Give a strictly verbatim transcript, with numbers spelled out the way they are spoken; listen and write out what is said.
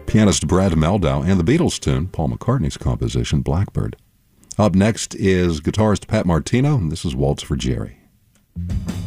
pianist Brad Meldau, and the Beatles tune, Paul McCartney's composition, Blackbird. Up next is guitarist Pat Martino, and this is Waltz for Jerry.